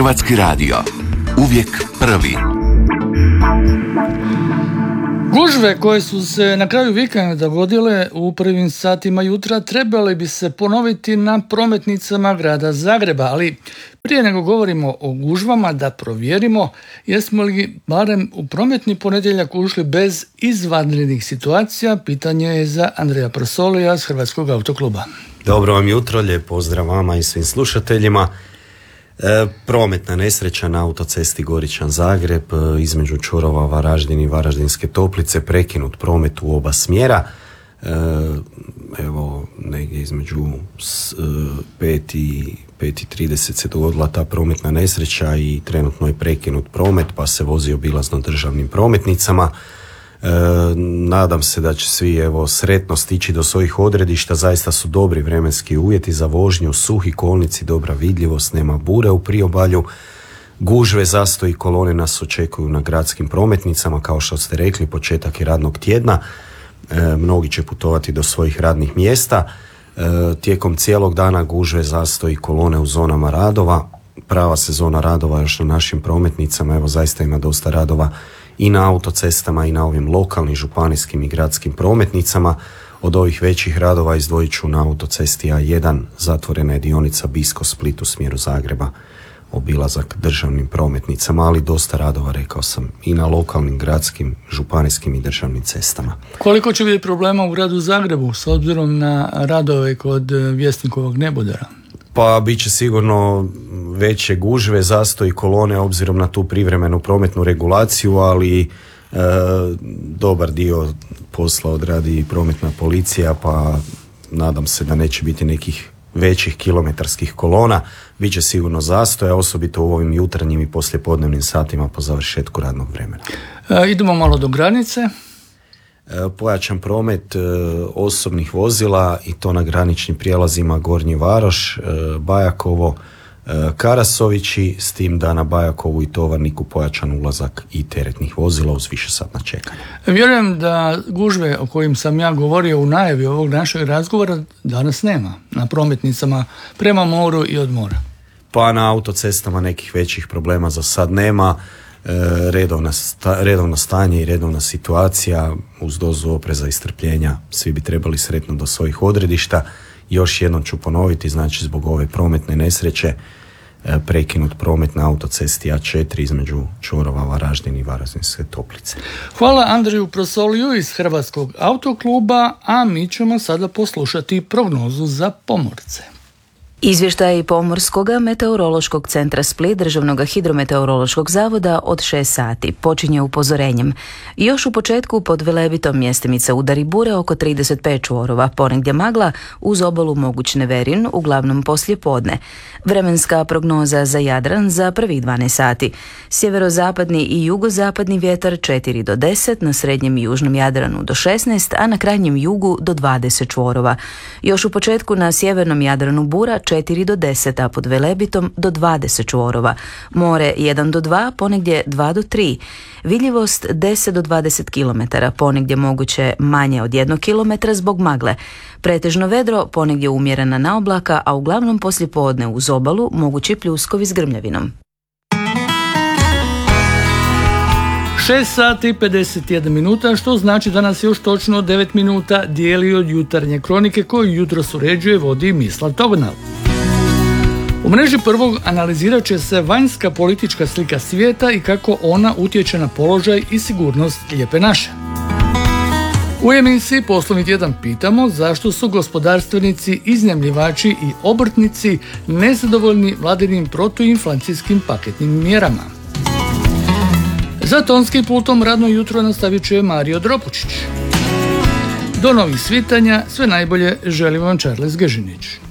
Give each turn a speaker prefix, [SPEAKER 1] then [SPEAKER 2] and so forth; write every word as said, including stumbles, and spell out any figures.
[SPEAKER 1] Hrvatski radio. Uvijek prvi.
[SPEAKER 2] Gužve koje su se na kraju vikenda dogodile u prvim satima jutra trebale bi se ponoviti na prometnicama grada Zagreba, ali prije nego govorimo o gužvama da provjerimo jesmo li barem u prometni ponedjeljak ušli bez izvanrednih situacija, pitanje je za Andreja Prosolija s Hrvatskog autokluba.
[SPEAKER 3] Dobro vam jutro, lijep pozdrav vama i svim slušateljima. E, prometna nesreća na autocesti Goričan-Zagreb e, između čvorova Varaždin i Varaždinske Toplice, prekinut promet u oba smjera. E, evo, negdje između s, e, pet i trideset se dogodila ta prometna nesreća i trenutno je prekinut promet, pa se vozi obilazno državnim prometnicama. E, nadam se da će svi evo sretno stići do svojih odredišta. Zaista su dobri vremenski uvjeti za vožnju, suhi kolnici, dobra vidljivost, nema bure u priobalju. Gužve, zastoji, kolone nas očekuju na gradskim prometnicama, kao što ste rekli, početak je radnog tjedna. E, mnogi će putovati do svojih radnih mjesta. E, tijekom cijelog dana gužve, zastoji, kolone u zonama radova. Prava sezona radova još na našim prometnicama, evo zaista ima dosta radova i na autocestama i na ovim lokalnim, županijskim i gradskim prometnicama. Od ovih većih radova izdvojit ću na autocesti A jedan, zatvorena je dionica Bisko-Split u smjeru Zagreba, obilazak državnim prometnicama, ali dosta radova, rekao sam, i na lokalnim, gradskim, županijskim i državnim cestama. Koliko će biti problema u gradu Zagrebu s obzirom na radove kod Vjesnikovog nebodera? Pa bit će sigurno veće gužve, zastoji, kolone obzirom na tu privremenu prometnu regulaciju, ali e, dobar dio posla odradi i prometna policija, pa nadam se da neće biti nekih većih kilometarskih kolona. Biće sigurno zastoja, osobito u ovim jutarnjim i poslijepodnevnim satima po završetku radnog vremena. E, idemo malo do granice. Pojačan promet e, osobnih vozila i to na graničnim prijelazima Gornji Varoš, e, Bajakovo, e, Karasovići, s tim da na Bajakovu i Tovarniku pojačan ulazak i teretnih vozila uz višesatna čekanja. Vjerujem da gužve o kojim sam ja govorio u najavi ovog našeg razgovora danas nema na prometnicama prema moru i od mora. Pa na autocestama nekih većih problema za sad nema. Redovna, sta, redovno stanje i redovna situacija uz dozu opreza i strpljenja, svi bi trebali sretno do svojih odredišta. Još jednom ću ponoviti, znači zbog ove prometne nesreće prekinut promet na autocesti A četiri između čvorova Varaždin i Varaždinske Toplice. Hvala Andreju Prosoliju iz Hrvatskog autokluba, a mi ćemo sada poslušati prognozu za pomorce.
[SPEAKER 4] Izvještaj Pomorskog meteorološkog centra Split Državnog hidrometeorološkog zavoda od šest sati počinje upozorenjem. Još u početku pod Velebitom mjestimica udari bure oko trideset pet čvorova, ponegdje magla, uz obalu moguć neverin, uglavnom poslije podne. Vremenska prognoza za Jadran za prvih dvanaest sati. Sjeverozapadni i jugozapadni vjetar četiri do deset, na srednjem i južnom Jadranu do šesnaest, a na krajnjem jugu do dvadeset čvorova. Još u početku na sjevernom Jadranu bura četiri do deset, a pod Velebitom do dvadeset čvorova. More jedan do dva, ponegdje dva do tri. Vidljivost deset do dvadeset kilometara, ponegdje moguće manje od jednog kilometra zbog magle. Pretežno vedro, ponegdje umjerena naoblaka, a uglavnom poslijepodne uz obalu mogući pljuskovi s grmljavinom.
[SPEAKER 2] šest sati pedeset jedna minuta, što znači da nas još točno devet minuta dijeli od jutarnje kronike koju jutros uređuje, vodi Mislav Tognal. U mreži prvog analizirat će se vanjska politička slika svijeta i kako ona utječe na položaj i sigurnost Lijepe naše. U emisiji Poslovni tjedan pitamo zašto su gospodarstvenici, iznajmljivači i obrtnici nezadovoljni vladinim protuinflacijskim paketnim mjerama. Za tonskim pultom radno jutro nastavit će Mario Dropučić. Do novih svitanja, sve najbolje želim vam Charles Gežinić.